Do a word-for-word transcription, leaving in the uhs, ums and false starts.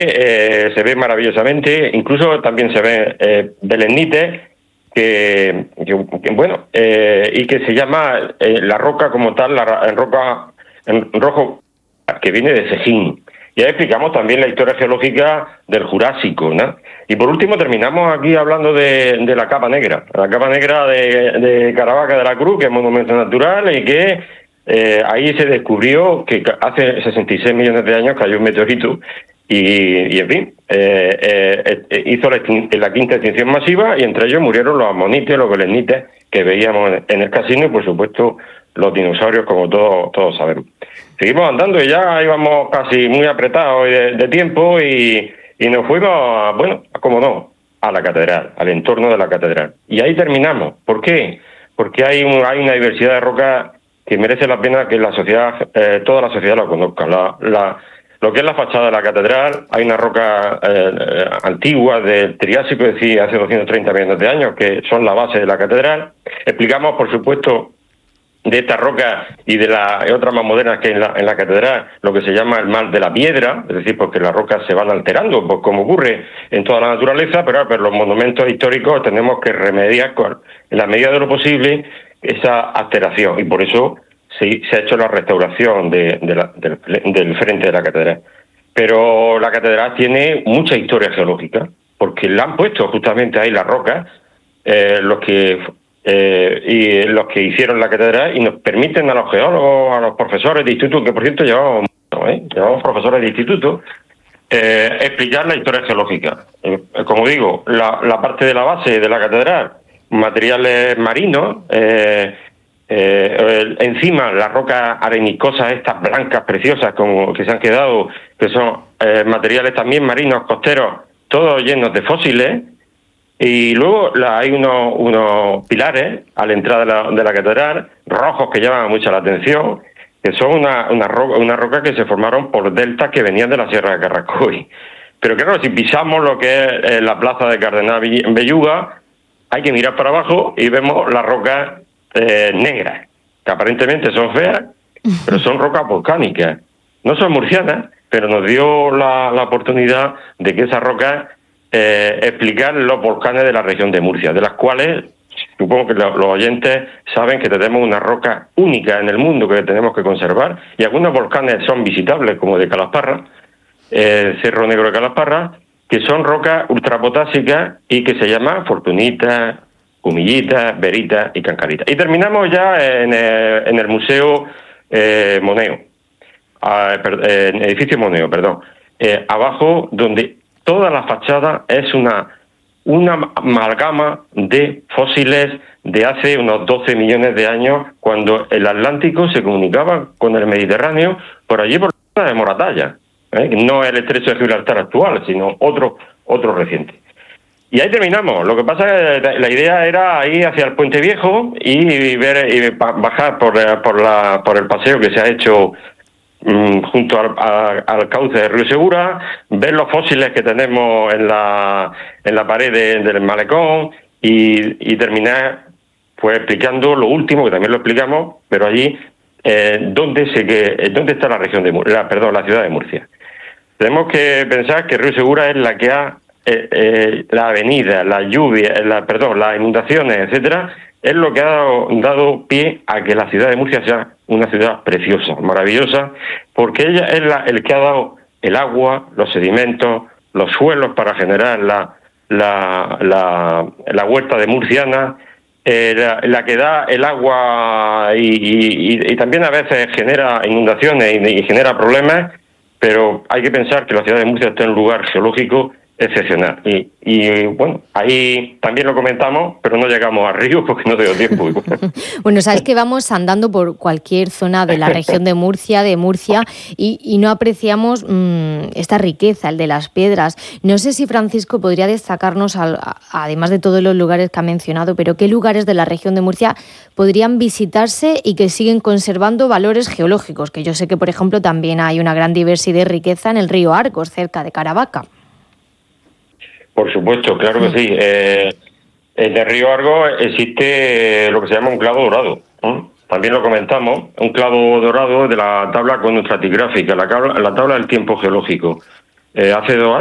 eh, se ve maravillosamente, incluso también se ve eh, belemnites, que, que, que bueno, eh, y que se llama eh, la roca como tal, la en roca en rojo, que viene de Sejín. Y ahí explicamos también la historia geológica del Jurásico, ¿no? Y por último terminamos aquí hablando de, de la capa negra, la capa negra de, de Caravaca de la Cruz, que es monumento natural y que eh, ahí se descubrió que hace sesenta y seis millones de años cayó un meteorito y, y en fin, eh, eh, eh, hizo la, la quinta extinción masiva y entre ellos murieron los amonites, los belemnites que veíamos en, en el casino y por supuesto los dinosaurios, como todos todos sabemos. Seguimos andando y ya íbamos casi muy apretados de, de tiempo y, y nos fuimos, bueno, como no, a la catedral, al entorno de la catedral. Y ahí terminamos. ¿Por qué? Porque hay, un, hay una diversidad de rocas que merece la pena que la sociedad, eh, toda la sociedad la conozca. La, la, lo que es la fachada de la catedral, hay una roca eh, antigua del Triásico, es decir, hace doscientos treinta millones de años, que son la base de la catedral. Explicamos, por supuesto, de esta roca y de las otras más modernas que en la, en la catedral, lo que se llama el mal de la piedra, es decir, porque las rocas se van alterando, pues como ocurre en toda la naturaleza, pero, pero los monumentos históricos tenemos que remediar con, en la medida de lo posible esa alteración y por eso se, se ha hecho la restauración de, de la, del, del frente de la catedral. Pero la catedral tiene mucha historia geológica, porque la han puesto justamente ahí las rocas, eh, los que... Eh, y los que hicieron la catedral y nos permiten a los geólogos, a los profesores de instituto, que por cierto llevamos, ¿eh? llevamos profesores de instituto, eh, explicar la historia geológica. Eh, como digo, la, la parte de la base de la catedral, materiales marinos, eh, eh, encima las rocas areniscosas, estas blancas preciosas como que se han quedado, que son eh, materiales también marinos, costeros, todos llenos de fósiles. Y luego la, hay unos, unos pilares a la entrada de la, de la catedral, rojos, que llaman mucho la atención, que son una, una, roca, una roca que se formaron por deltas que venían de la Sierra de Carrascoy. Pero claro, si pisamos lo que es eh, la plaza de Cardenal Belluga, hay que mirar para abajo y vemos las rocas eh, negras, que aparentemente son feas, pero son rocas volcánicas. No son murcianas, pero nos dio la, la oportunidad de que esas rocas Eh, explicar los volcanes de la región de Murcia, de las cuales supongo que lo, los oyentes saben que tenemos una roca única en el mundo que tenemos que conservar, y algunos volcanes son visitables, como de Calasparra, eh, Cerro Negro de Calasparra, que son rocas ultrapotásicas y que se llaman Fortunita, Humillita, Verita y Cancarita. Y terminamos ya en el, en el Museo eh, Moneo, ah, per, eh, en el edificio Moneo, perdón, eh, abajo, donde toda la fachada es una, una amalgama de fósiles de hace unos doce millones de años, cuando el Atlántico se comunicaba con el Mediterráneo por allí por la de Moratalla, ¿eh? No el estrecho de Gibraltar actual, sino otro, otro reciente. Y ahí terminamos. Lo que pasa es que la idea era ir hacia el Puente Viejo y ver y bajar por, por, la, por el paseo que se ha hecho junto al, al, al cauce del río Segura, ver los fósiles que tenemos en la en la pared de, del malecón y, y terminar pues explicando lo último, que también lo explicamos, pero allí eh, dónde se que dónde está la región de Murcia, perdón, la ciudad de Murcia. Tenemos que pensar que Río Segura es la que ha eh, eh, la avenida, la lluvia, la perdón, las inundaciones, etcétera, es lo que ha dado, dado pie a que la ciudad de Murcia sea una ciudad preciosa, maravillosa, porque ella es la, el que ha dado el agua, los sedimentos, los suelos para generar la, la, la, la huerta de murciana, eh, la, la que da el agua y, y, y también a veces genera inundaciones y, y genera problemas, pero hay que pensar que la ciudad de Murcia está en un lugar geológico excepcional. Y, y bueno, ahí también lo comentamos, pero no llegamos a Río porque no tengo tiempo. Bueno, sabes que vamos andando por cualquier zona de la región de Murcia, de Murcia, y, y no apreciamos mmm, esta riqueza, el de las piedras. No sé si Francisco podría destacarnos, al, a, además de todos los lugares que ha mencionado, pero qué lugares de la región de Murcia podrían visitarse y que siguen conservando valores geológicos, que yo sé que, por ejemplo, también hay una gran diversidad y riqueza en el río Arcos, cerca de Caravaca. Por supuesto, claro que sí. Eh, en el río Argos existe lo que se llama un clavo dorado, ¿eh? También lo comentamos, un clavo dorado de la tabla cronoestratigráfica, la, la tabla del tiempo geológico. eh, hace dos